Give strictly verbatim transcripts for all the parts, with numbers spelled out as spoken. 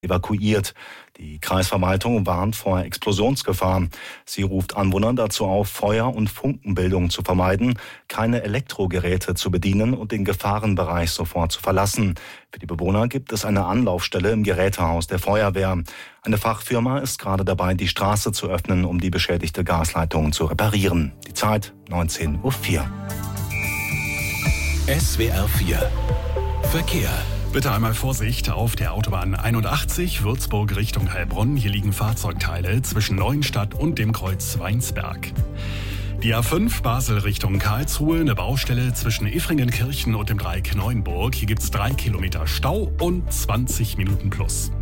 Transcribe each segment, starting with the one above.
evakuiert. Die Kreisverwaltung warnt vor Explosionsgefahr. Sie ruft Anwohner dazu auf, Feuer- und Funkenbildung zu vermeiden, keine Elektrogeräte zu bedienen und den Gefahrenbereich sofort zu verlassen. Für die Bewohner gibt es eine Anlaufstelle im Gerätehaus der Feuerwehr. Eine Fachfirma ist gerade dabei, die Straße zu öffnen, um die beschädigte Gasleitung zu reparieren. Die Zeit neunzehn Uhr vier. S W R vier Verkehr. Bitte einmal Vorsicht auf der Autobahn einundachtzig, Würzburg Richtung Heilbronn. Hier liegen Fahrzeugteile zwischen Neuenstadt und dem Kreuz Weinsberg. Die A fünf Basel Richtung Karlsruhe, eine Baustelle zwischen Effringenkirchen und dem Dreieck Neuenburg. Hier gibt's drei Kilometer Stau und zwanzig Minuten plus.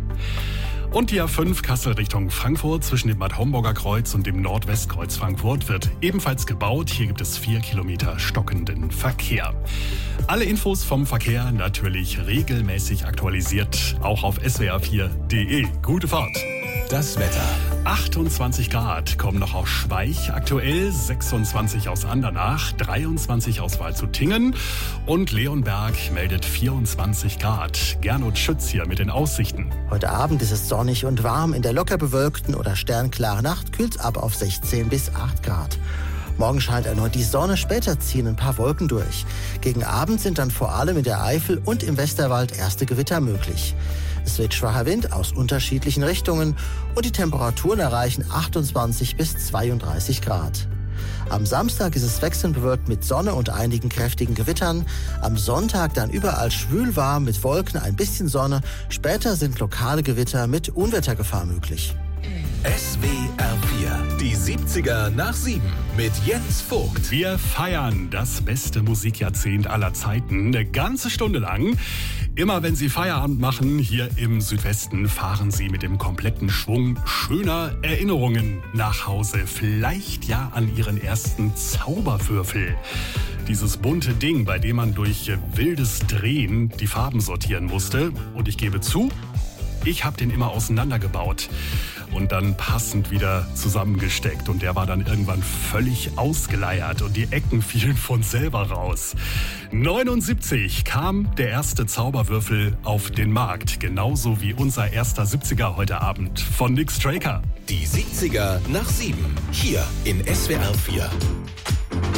Und die A fünf Kassel Richtung Frankfurt zwischen dem Bad Homburger Kreuz und dem Nordwestkreuz Frankfurt wird ebenfalls gebaut. Hier gibt es vier Kilometer stockenden Verkehr. Alle Infos vom Verkehr natürlich regelmäßig aktualisiert, auch auf s w r vier punkt d e. Gute Fahrt! Das Wetter. achtundzwanzig Grad kommen noch aus Schweich, aktuell sechsundzwanzig aus Andernach, dreiundzwanzig aus Waldshutingen und Leonberg meldet vierundzwanzig Grad. Gernot Schütz hier mit den Aussichten. Heute Abend ist es sonnig und warm. In der locker bewölkten oder sternklaren Nacht kühlt es ab auf sechzehn bis acht Grad. Morgen scheint erneut die Sonne, später ziehen ein paar Wolken durch. Gegen Abend sind dann vor allem in der Eifel und im Westerwald erste Gewitter möglich. Es weht schwacher Wind aus unterschiedlichen Richtungen und die Temperaturen erreichen achtundzwanzig bis zweiunddreißig Grad. Am Samstag ist es wechselnd bewölkt mit Sonne und einigen kräftigen Gewittern. Am Sonntag dann überall schwül warm mit Wolken, ein bisschen Sonne. Später sind lokale Gewitter mit Unwettergefahr möglich. S W R vier, die siebziger nach sieben mit Jens Vogt. Wir feiern das beste Musikjahrzehnt aller Zeiten, eine ganze Stunde lang. Immer wenn Sie Feierabend machen, hier im Südwesten, fahren Sie mit dem kompletten Schwung schöner Erinnerungen nach Hause. Vielleicht ja an Ihren ersten Zauberwürfel. Dieses bunte Ding, bei dem man durch wildes Drehen die Farben sortieren musste. Und ich gebe zu, ich habe den immer auseinandergebaut und dann passend wieder zusammengesteckt. Und der war dann irgendwann völlig ausgeleiert und die Ecken fielen von selber raus. neunundsiebzig kam der erste Zauberwürfel auf den Markt. Genauso wie unser erster siebziger heute Abend von Nick Straker. Die siebziger nach sieben. Hier in S W R vier.